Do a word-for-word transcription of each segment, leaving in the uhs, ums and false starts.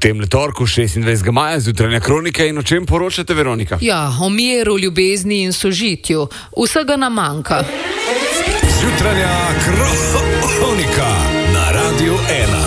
tem torku šestindvajsetega maja zjutranja kronika in o čem poročate, Veronika? Ja, o miru, ljubezni in sožitju. Vsega nam manjka. Zjutranja kronika na Radiu ena.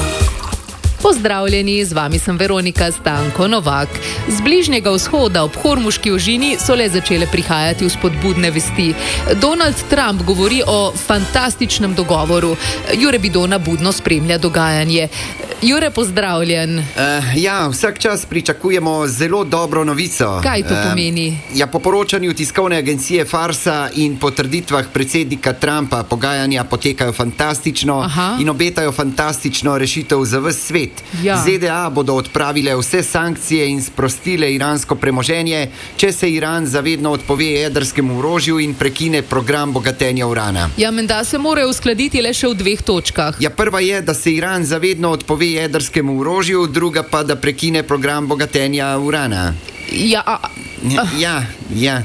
Pozdravljeni, z vami sem Veronika Stanko Novak. Z Bližnjega vzhoda ob Hormuški ožini so le začele prihajati vzpodbudne vesti. Donald Trump govori o fantastičnem dogovoru. Jure Bidona budno spremlja dogajanje. Jure, pozdravljen. Uh, ja, vsak čas pričakujemo zelo dobro novico. Kaj to pomeni? Uh, ja, po poročanju tiskovne agencije Farsa in po trditvah predsednika Trumpa pogajanja potekajo fantastično. Aha. In obetajo fantastično rešitev za ves svet. Ja. Z D A bodo odpravile vse sankcije in sprostile iransko premoženje, če se Iran zavedno odpove jedrskemu orožju in prekine program bogatenja urana. Ja, menda se morajo uskladiti le še v dveh točkah. Ja, prva je, da se Iran zavedno odpove jedrskemu orožju, druga pa, da prekine program bogatenja urana. Ja, a, a. ja, ja.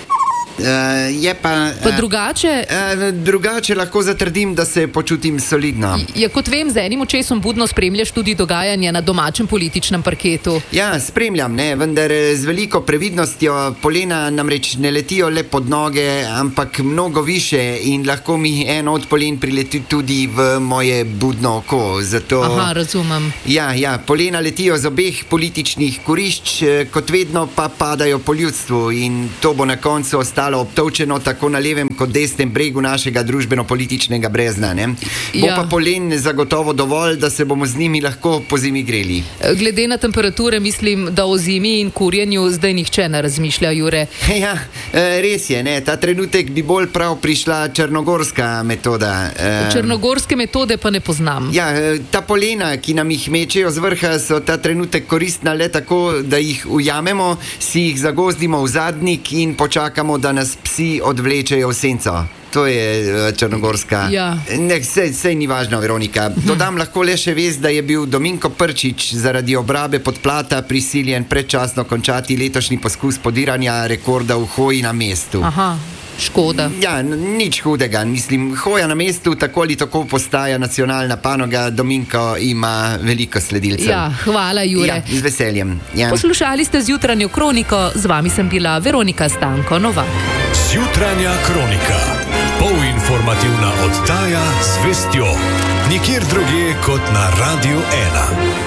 Uh, je pa, pa drugače? Uh, drugače lahko zatrdim, da se počutim solidno. Ja, kot vem, z enim očesom budno spremljaš tudi dogajanje na domačem političnem parketu. Ja, spremljam, ne, vendar z veliko previdnostjo. Polena namreč ne letijo le pod noge, ampak mnogo više in lahko mi eno od polen prileti tudi v moje budno oko. Zato, Aha, razumem. Ja, ja, polena letijo z obeh političnih kurišč, kot vedno pa padajo po ljudstvu in to bo na koncu ostalo obtovčeno tako na levem kot desnem bregu našega družbeno-političnega brezna. Ne? Bo ja. pa polen zagotovo dovolj, da se bomo z njimi lahko po zimi greli. Glede na temperature mislim, da o zimi in kurjenju zdaj nihče ne razmišlja, Jure. Ja, res je, ne? Ta trenutek bi bolj prav prišla črnogorska metoda. Črnogorske metode pa ne poznam. Ja, ta polena, ki nam jih mečejo z vrha, so ta trenutek koristna le tako, da jih ujamemo, si jih zagozdimo v zadnik in počakamo, da nas psi odvlečejo v senco. To je uh, črnogorska. Ja. Ne, sej, sej ni važno, Veronika. Dodam hm. lahko le še vest, da je bil Dominko Prčič zaradi obrabe podplata prisiljen predčasno končati letošnji poskus podiranja rekorda v hoji na mestu. Aha. Škoda. Ja, nič hudega. Mislim, hoja na mestu tako ali tako postaja nacionalna panoga. Dominko ima veliko sledilcev. Ja, hvala, Jure. Ja, z veseljem. Ja. Poslušali ste Zjutranjo kroniko, z vami sem bila Veronika Stanko Novak. Zjutranja kronika. Polinformativna oddaja z vestjo. Nikjer drugje kot na Radiu ena.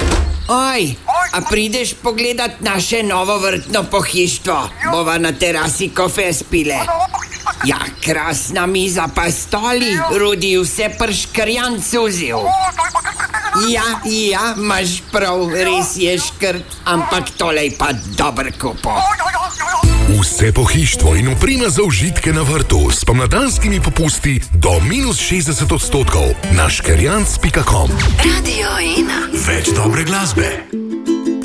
Oj, a prideš pogledat naše novo vrtno pohištvo? Bova na terasi kofe spile. Ja, krasna miza pa stoli, Rudi vse prškrjan suzil. Ja, ja, imaš prav, res je škrt, ampak tolej pa dober kupo. Vse pohištvo in oprema za užitke na vrtu s pomladanskimi popusti do minus šestdeset odstotkov na škerjanc pika com. Radio ena. Več dobre glasbe.